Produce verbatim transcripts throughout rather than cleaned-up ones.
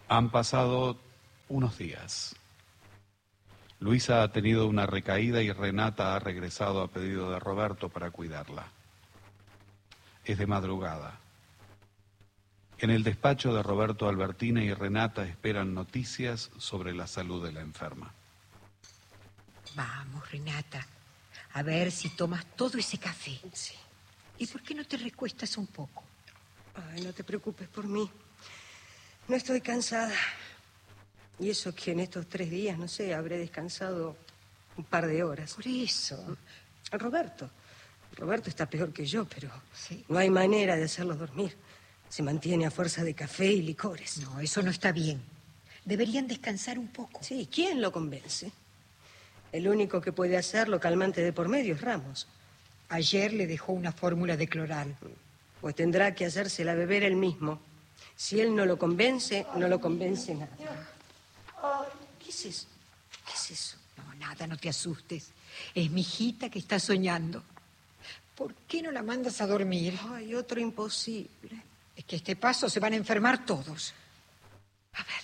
Han pasado unos días. Luisa ha tenido una recaída y Renata ha regresado a pedido de Roberto para cuidarla. Es de madrugada. En el despacho de Roberto, Albertina y Renata esperan noticias sobre la salud de la enferma. Vamos, Renata, a ver si tomas todo ese café. Sí. ¿Y por qué no te recuestas un poco? Ay, no te preocupes por mí. No estoy cansada. Y eso que en estos tres días, no sé, habré descansado un par de horas. Por eso. Roberto. Roberto está peor que yo, pero sí. No hay manera de hacerlo dormir. Se mantiene a fuerza de café y licores. No, eso no está bien. Deberían descansar un poco. Sí, ¿quién lo convence? El único que puede hacerlo calmante de por medio es Ramos. Ayer le dejó una fórmula de cloral. Pues tendrá que hacérsela beber él mismo. Si él no lo convence, no lo convence nada. Ay, ¿qué es eso? ¿Qué es eso? No, nada, no te asustes. Es mi hijita que está soñando. ¿Por qué no la mandas a dormir? Ay, otro imposible. Es que a este paso se van a enfermar todos. A ver.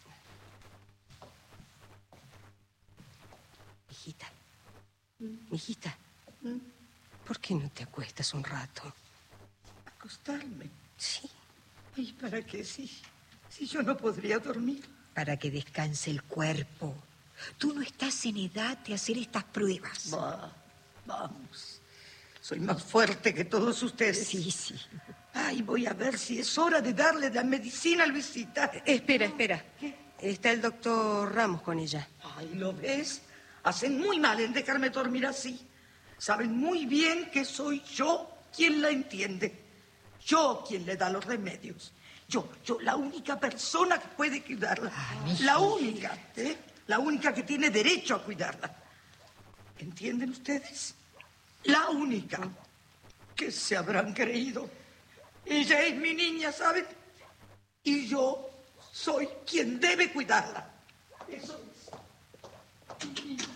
Hijita. Hijita. ¿Por qué no te acuestas un rato? ¿Acostarme? Sí. ¿Y para qué? Si, si yo no podría dormir. Para que descanse el cuerpo. Tú no estás en edad de hacer estas pruebas. Va, vamos. Soy más fuerte que todos ustedes. Sí, sí. Ay, voy a ver si es hora de darle la medicina a Luisita. Espera, espera. ¿Qué? Está el doctor Ramos con ella. Ay, ¿lo ves? Hacen muy mal en dejarme dormir así. Saben muy bien que soy yo quien la entiende. Yo quien le da los remedios. Yo, yo, la única persona que puede cuidarla. Ay, la única, ¿eh? La única que tiene derecho a cuidarla. ¿Entienden ustedes? La única. ¿Qué se habrán creído? Ella es mi niña, ¿saben? Y yo soy quien debe cuidarla. Eso es.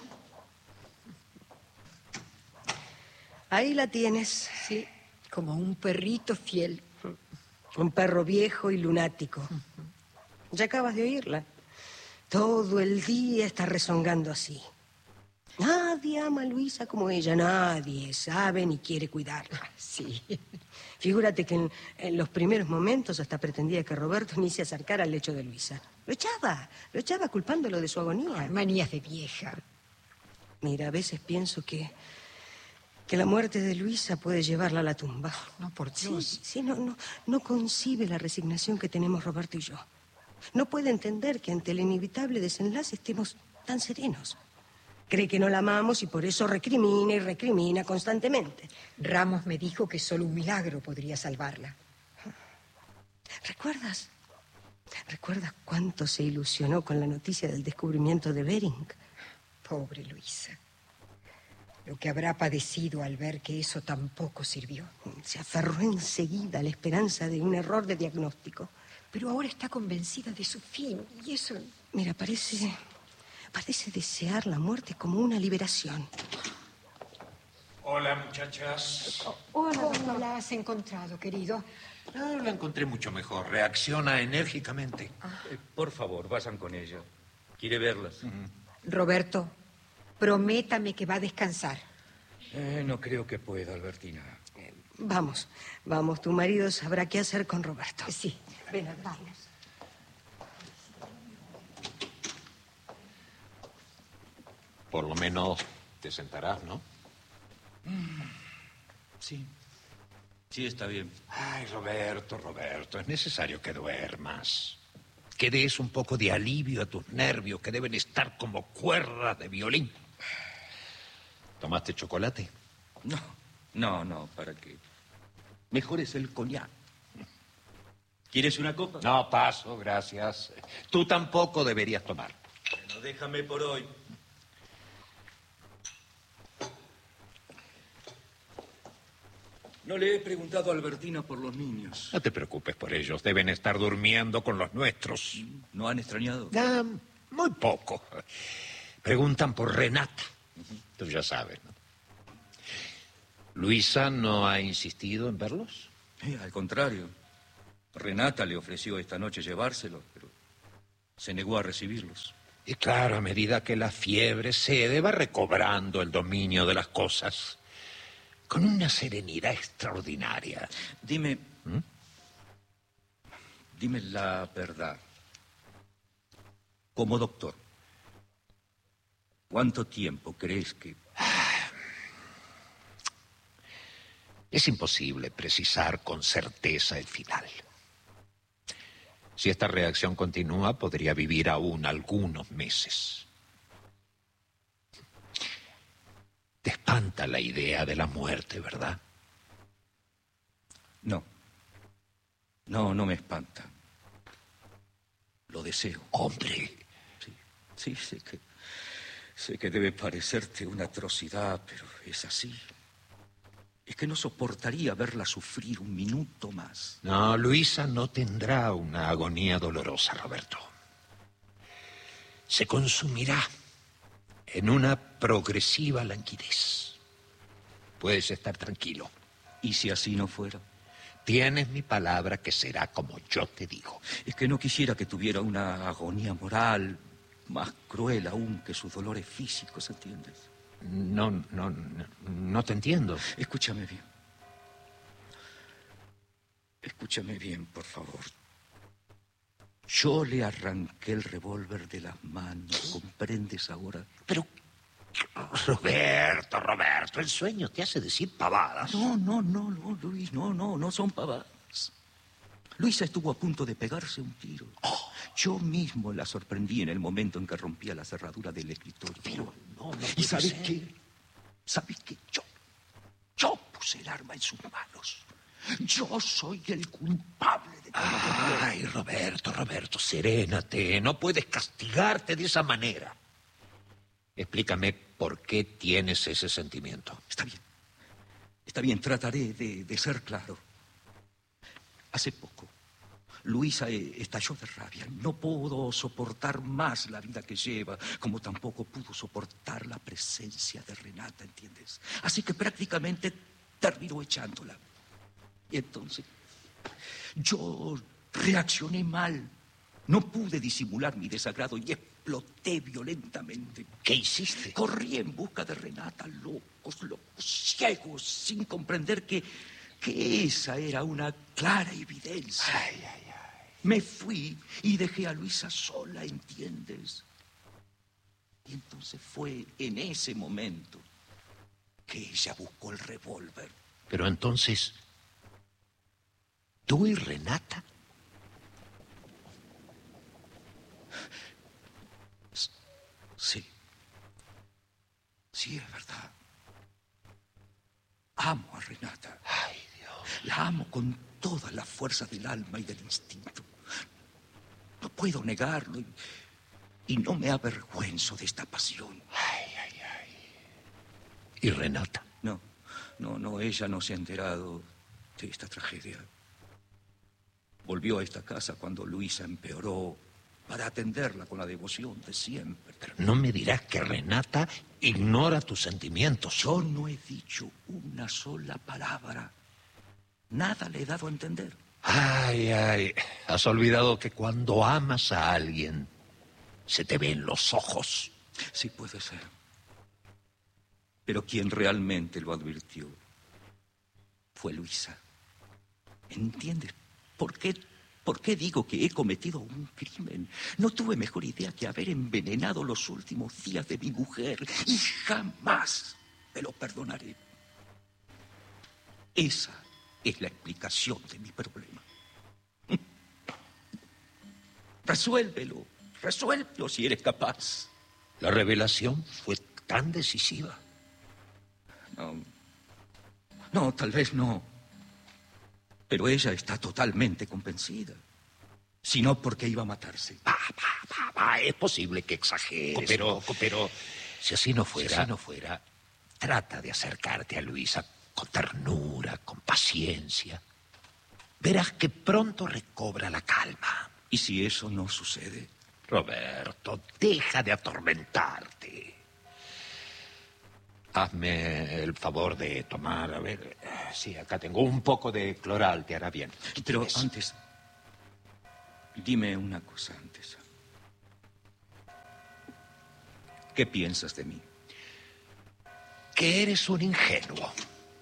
Ahí la tienes. Sí, como un perrito fiel. Un perro viejo y lunático. Ya acabas de oírla. Todo el día está rezongando así. Nadie ama a Luisa como ella. Nadie sabe ni quiere cuidarla. Sí. Figúrate que en, en los primeros momentos hasta pretendía que Roberto ni se acercara al lecho de Luisa. Lo echaba, lo echaba culpándolo de su agonía. Ay, manías de vieja. Mira, a veces pienso que... que la muerte de Luisa puede llevarla a la tumba. No, por Dios. Sí, sí, no, no, no concibe la resignación que tenemos Roberto y yo. No puede entender que ante el inevitable desenlace estemos tan serenos. Cree que no la amamos y por eso recrimina y recrimina constantemente. Ramos me dijo que solo un milagro podría salvarla. ¿Recuerdas? ¿Recuerdas cuánto se ilusionó con la noticia del descubrimiento de Bering? Pobre Luisa. Lo que habrá padecido al ver que eso tampoco sirvió. Se aferró enseguida a la esperanza de un error de diagnóstico. Pero ahora está convencida de su fin, y eso... Mira, parece... parece desear la muerte como una liberación. Hola, muchachas. Hola, ¿cómo la has encontrado, querido? Ah, la encontré mucho mejor. Reacciona enérgicamente. Ah. Eh, por favor, vayan con ella. Quiere verlas. Uh-huh. Roberto, prométame que va a descansar. Eh, no creo que pueda, Albertina. Eh, vamos, vamos. Tu marido sabrá qué hacer con Roberto. Sí. Ven, vamos. Por lo menos te sentarás, ¿no? Sí. Sí, está bien. Ay, Roberto, Roberto, es necesario que duermas. Que des un poco de alivio a tus nervios, que deben estar como cuerdas de violín. ¿Tomaste chocolate? No, no, no, ¿para qué? Mejor es el coñac. ¿Quieres una copa? No, paso, gracias. Tú tampoco deberías tomar. Bueno, déjame por hoy. No le he preguntado a Albertina por los niños. No te preocupes por ellos, deben estar durmiendo con los nuestros. ¿No han extrañado? Ah, muy poco. Preguntan por Renata. Uh-huh. Tú ya sabes, ¿no? ¿Luisa no ha insistido en verlos? Eh, al contrario. Renata le ofreció esta noche llevárselos, pero se negó a recibirlos. Y claro, a medida que la fiebre cede, va recobrando el dominio de las cosas con una serenidad extraordinaria. Dime, ¿Mm? dime la verdad. Como doctor, ¿cuánto tiempo crees que...? Es imposible precisar con certeza el final. Si esta reacción continúa, podría vivir aún algunos meses. Te espanta la idea de la muerte, ¿verdad? No. No, no me espanta. Lo deseo. Hombre. Sí, sí, sé que... Sé que debe parecerte una atrocidad, pero es así. Es que no soportaría verla sufrir un minuto más. No, Luisa no tendrá una agonía dolorosa, Roberto. Se consumirá en una progresiva languidez. Puedes estar tranquilo. ¿Y si así no fuera? Tienes mi palabra que será como yo te digo. Es que no quisiera que tuviera una agonía moral más cruel aún que sus dolores físicos, ¿entiendes? No, no, no, no te entiendo. Escúchame bien. Escúchame bien, por favor. Yo le arranqué el revólver de las manos, ¿comprendes ahora? Pero, Roberto, Roberto, el sueño te hace decir pavadas. No, no, no, no, Luis, no, no, no son pavadas. Luisa estuvo a punto de pegarse un tiro. Oh. Yo mismo la sorprendí en el momento en que rompía la cerradura del escritorio. Pero no, no ¿Y sabes ser. qué? ¿Sabes qué? Yo, yo puse el arma en sus manos. Yo soy el culpable de todo. Ay, Roberto, Roberto, serénate. No puedes castigarte de esa manera. Explícame por qué tienes ese sentimiento. Está bien. Está bien, trataré de, de ser claro. Hace poco, Luisa estalló de rabia. No pudo soportar más la vida que lleva, como tampoco pudo soportar la presencia de Renata, ¿entiendes? Así que prácticamente terminó echándola. Y entonces, yo reaccioné mal. No pude disimular mi desagrado y exploté violentamente. ¿Qué hiciste? Corrí en busca de Renata, locos, locos, ciegos, sin comprender que, que esa era una clara evidencia. Ay, ay, ay. Me fui y dejé a Luisa sola, ¿entiendes? Y entonces fue en ese momento que ella buscó el revólver. Pero entonces, ¿tú y Renata? Sí. Sí, es verdad. Amo a Renata. Ay, Dios. La amo con todas las fuerzas del alma y del instinto. No puedo negarlo y, y no me avergüenzo de esta pasión. Ay, ay, ay. ¿Y Renata? No, no, no, ella no se ha enterado de esta tragedia. Volvió a esta casa cuando Luisa empeoró para atenderla con la devoción de siempre. Pero no me dirás que Renata ignora tus sentimientos. Yo no he dicho una sola palabra. Nada le he dado a entender. Ay, ay. Has olvidado que cuando amas a alguien, se te ven los ojos. Sí, puede ser. Pero quien realmente lo advirtió fue Luisa. ¿Entiendes? ¿Por qué, ¿Por qué digo que he cometido un crimen? No tuve mejor idea que haber envenenado los últimos días de mi mujer y jamás me lo perdonaré. Esa es la explicación de mi problema. Resuélvelo, resuélvelo si eres capaz. La revelación fue tan decisiva. No, no, tal vez no. Pero ella está totalmente convencida. Si no, ¿por qué iba a matarse? Va, va, va, va. Es posible que exageres, Pero- un poco, pero si así no fuera, si así no fuera, trata de acercarte a Luisa con ternura, con paciencia. Verás que pronto recobra la calma. ¿Y si eso no sucede? Roberto, deja de atormentarte. Hazme el favor de tomar, a ver, sí, acá tengo un poco de cloral, te hará bien. Pero ¿Quieres? antes, dime una cosa antes. ¿Qué piensas de mí? Que eres un ingenuo.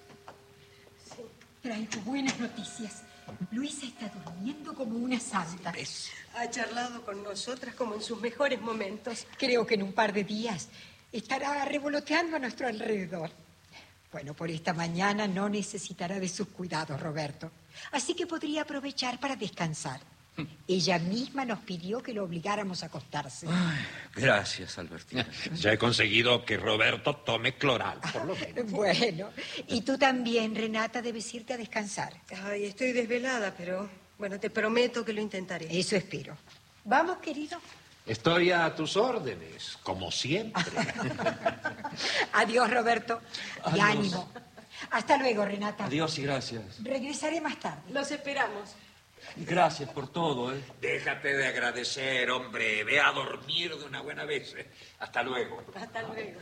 Traigo buenas noticias. Luisa está durmiendo como una santa. ¿Ves? Ha charlado con nosotras como en sus mejores momentos. Creo que en un par de días estará revoloteando a nuestro alrededor. Bueno, por esta mañana no necesitará de sus cuidados, Roberto. Así que podría aprovechar para descansar. Ella misma nos pidió que lo obligáramos a acostarse. Ay, gracias, Albertina. Ya he conseguido que Roberto tome cloral, por lo menos. Bueno, y tú también, Renata, debes irte a descansar. Ay, estoy desvelada, pero bueno, te prometo que lo intentaré. Eso espero. Vamos, querido. Estoy a tus órdenes, como siempre. Adiós, Roberto. Y Adiós. ánimo. Hasta luego, Renata. Adiós y gracias. Regresaré más tarde. Los esperamos. Gracias por todo, ¿eh? Déjate de agradecer, hombre. Ve a dormir de una buena vez. Hasta luego. Hasta luego.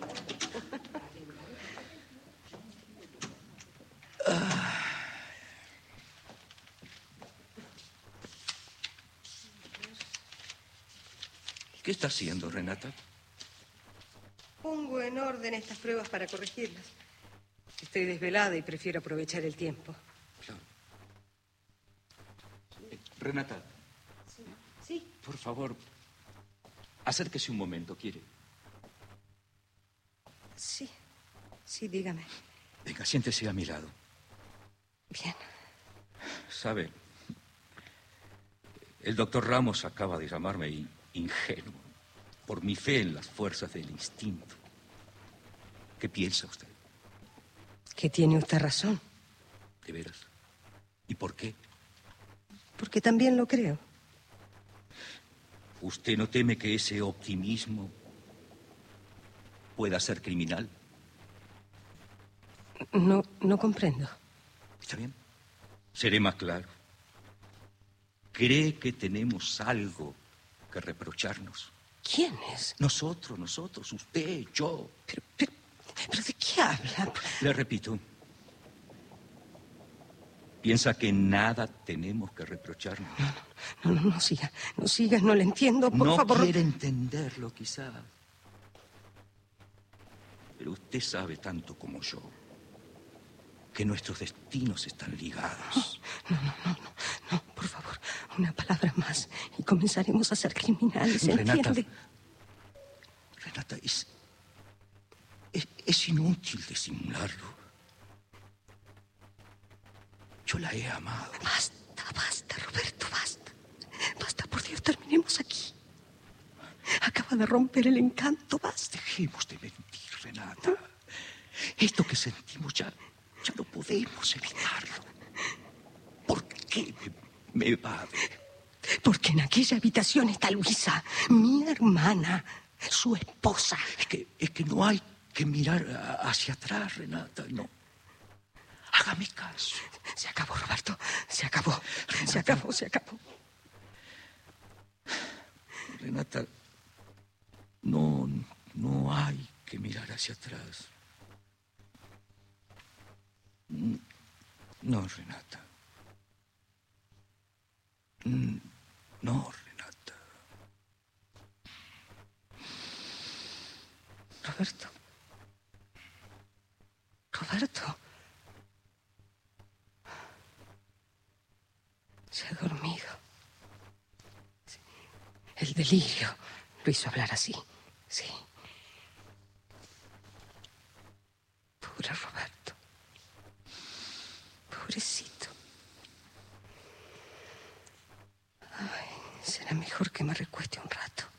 ¿Qué está haciendo, Renata? Pongo en orden estas pruebas para corregirlas. Estoy desvelada y prefiero aprovechar el tiempo. Claro. Eh, Renata, Sí. por favor, acérquese un momento, ¿quiere? Sí. Sí, dígame. Venga, siéntese a mi lado. Bien. ¿Sabe? El doctor Ramos acaba de llamarme in- ingenuo por mi fe en las fuerzas del instinto. ¿Qué piensa usted? Que tiene usted razón. ¿De veras? ¿Y por qué? Porque también lo creo. ¿Usted no teme que ese optimismo pueda ser criminal? No, no comprendo. ¿Está bien? Seré más claro. ¿Cree que tenemos algo que reprocharnos? ¿Quién es? Nosotros, nosotros, usted, yo. Pero, pero, pero ¿de qué habla? Le repito. ¿Piensa que nada tenemos que reprocharnos? No, no, no siga. No sigas, no le entiendo, por no favor. quiere entenderlo, quizá. Pero usted sabe tanto como yo que nuestros destinos están ligados. No, no, no, no, no, por favor, una palabra más y comenzaremos a ser criminales, Renata, ¿entiende? Renata, es, es, es inútil disimularlo. Yo la he amado. Basta, basta, Roberto, basta. Basta, por Dios, terminemos aquí. Acaba de romper el encanto, basta. Dejemos de mentir, Renata. Esto que sentimos ya, ya no podemos evitarlo. ¿Por qué me, me evade? Porque en aquella habitación está Luisa, mi hermana, su esposa. Es que, es que no hay que mirar a- hacia atrás, Renata, no. Hágame caso. Se acabó, Roberto, se acabó. Se acabó, se acabó. Renata, no, no hay que mirar hacia atrás. No, Renata. No, Renata. Roberto. Roberto. Se ha dormido. Sí. El delirio lo hizo hablar así. Sí. Pobre Roberto. Pobrecito. Ay, será mejor que me recueste un rato.